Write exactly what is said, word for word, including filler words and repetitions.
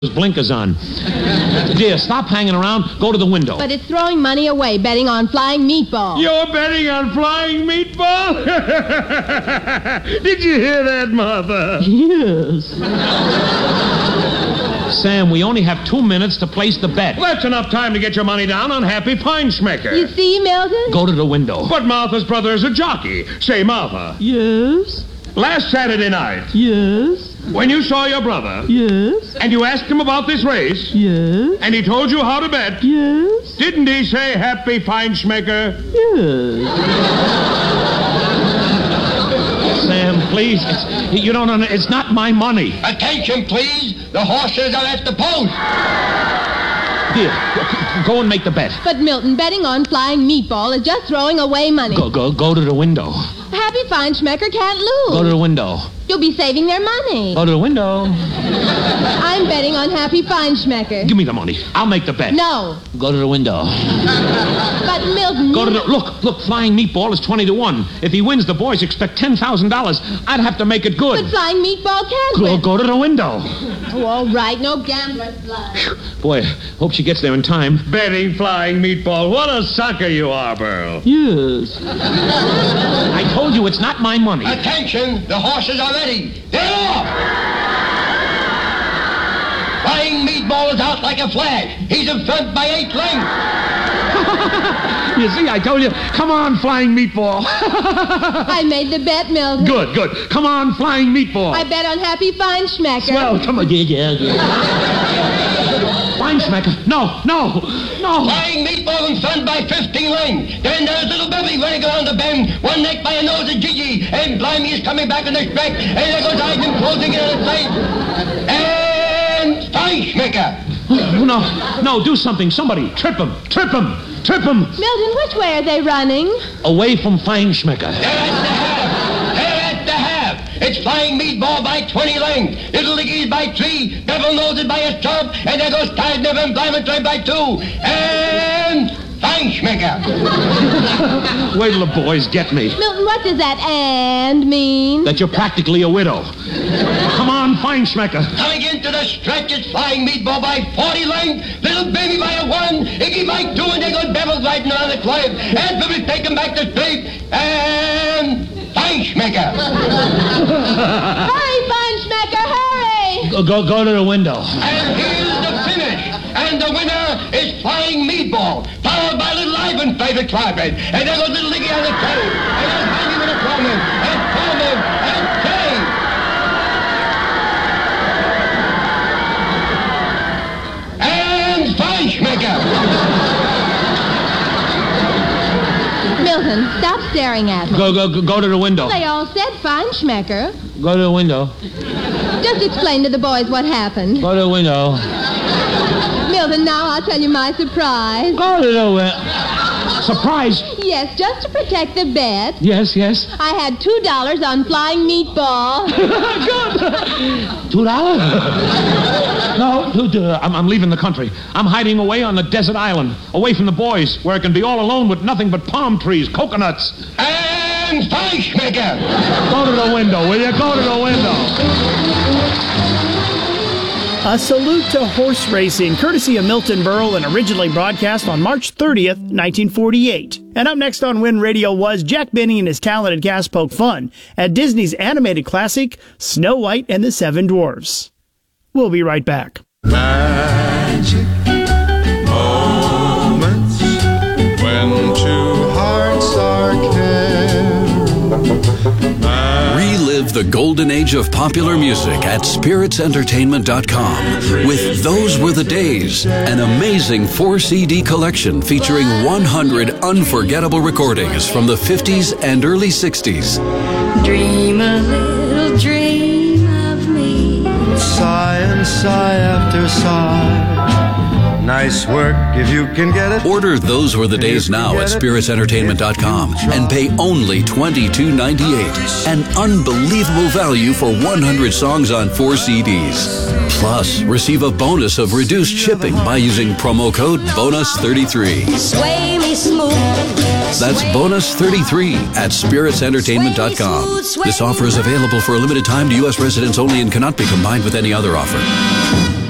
blinkers on. Dear, stop hanging around. Go to the window. But it's throwing money away betting on flying meatball. You're betting on flying meatball? Did you hear that, Martha? Yes. Sam, we only have two minutes to place the bet. Well, that's enough time to get your money down on Happy Feinschmecker. You see, Milton? Go to the window. But Martha's brother is a jockey. Say, Martha. Yes. Last Saturday night. Yes. When you saw your brother. Yes. And you asked him about this race. Yes. And he told you how to bet. Yes. Didn't he say Happy Feinschmecker? Yes. Sam, please. It's, you don't know. It's not my money. Attention, please. The horses are at the post. Dear, go and make the bet. But, Milton, betting on flying meatball is just throwing away money. Go, go, go to the window. Happy Feinschmecker can't lose. Go to the window. You'll be saving their money. Go to the window. I'm betting on Happy Feinschmecker. Give me the money. I'll make the bet. No. Go to the window. But, Milton... Go to the... Look, look, flying meatball is twenty to one. If he wins, the boys expect ten thousand dollars. I'd have to make it good. But flying meatball can't Go, win. go to the window. Oh, all right. No gambler's blood. Boy, hope she gets there in time. Betting flying meatball. What a sucker you are, Burl. Yes. I told you it's not my money. Attention, the horses are ready. They're off. Flying meatball is out like a flash. He's in front by eight lengths. You see, I told you. Come on, flying meatball. I made the bet, Milton. Good, good. Come on, flying meatball. I bet on Happy Feinschmecker. Well, come on. Yeah, yeah, yeah. Feinschmecker. No, no, no. Flying meatball in front by fifteen lengths. Then there's little Billy running around the bend. One neck by a nose of Gigi. And Blimey is coming back in the stretch. And there goes Ivan closing in on his face. And Feinschmecker. Oh, no, no, do something. Somebody. Trip him. Trip him. Trip him. Milton, which way are they running? Away from Feinschmecker. They're at the half. They're at the half. It's flying meatball by twenty lengths. Little Licky's by three. Devil Noses by a stump. And there goes Tide Never and Blimey by two. And Feinschmecker. Wait till the boys get me. Milton, what does that and mean? That you're practically a widow. Come on, Feinschmecker. Coming into the stretch, it's flying meatball by forty lengths. Little Baby by a one. Iggy by two, and there goes Devils riding on the climb. And Billy take him back to straight. And Feinschmecker. Hurry, Feinschmecker, hurry! Go, go, go to the window. And here's the finish. And the winner is flying meatball, followed by little Ivan favorite Clyburn. And there goes little Iggy on the train. And there's Heidi with a Coleman. And Coleman. And Kane. And Feinschmecker. Milton, stop staring at me. Go, go, go, go to the window. They all said Feinschmecker. Go to the window. Just explain to the boys what happened. Go to the window. Milton, now I'll tell you my surprise. Go to the window. Surprise. Yes, just to protect the bet. Yes, yes. I had two dollars on flying meatball. Good. Two dollars? No, two, I'm, I'm leaving the country. I'm hiding away on the desert island, away from the boys, where I can be all alone with nothing but palm trees, coconuts. And Feinschmecker. Go to the window, will you? Go to the window. A salute to horse racing, courtesy of Milton Berle, and originally broadcast on March thirtieth, nineteen forty-eight. And up next on Win Radio was Jack Benny and his talented cast poke fun at Disney's animated classic, Snow White and the Seven Dwarfs. We'll be right back. Magic moments when two hearts are caring. Relive the golden age of popular music at spirits entertainment dot com with Those Were the Days, an amazing four C D collection featuring one hundred unforgettable recordings from the fifties and early sixties. Dream a little dream of me. Sigh and sigh after sigh. Nice work if you can get it. Order Those Were the Days now at spirits entertainment dot com and pay only twenty-two ninety-eight. An unbelievable value for one hundred songs on four C Ds. Plus, receive a bonus of reduced shipping by using promo code bonus thirty-three. Sway me smooth. That's bonus thirty-three at spirits entertainment dot com. This offer is available for a limited time to U S residents only and cannot be combined with any other offer.